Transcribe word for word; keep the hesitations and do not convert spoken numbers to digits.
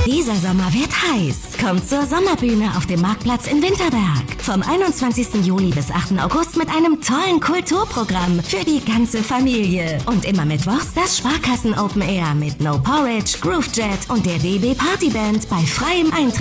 Dieser Sommer wird heiß. Kommt zur Sommerbühne auf dem Marktplatz in Winterberg. Vom einundzwanzigsten Juli bis achten August mit einem tollen Kulturprogramm für die ganze Familie. Und immer mittwochs das Sparkassen Open Air mit No Porridge, Groove Jet und der D B Partyband bei freiem Eintritt.